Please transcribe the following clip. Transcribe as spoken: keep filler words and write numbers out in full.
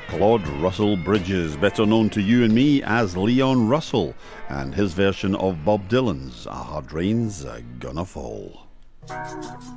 Claude Russell Bridges, better known to you and me as Leon Russell, and his version of Bob Dylan's A Hard Rain's Gonna Fall.